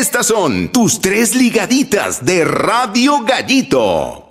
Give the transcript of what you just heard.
Estas son tus tres ligaditas de Radio Gallito.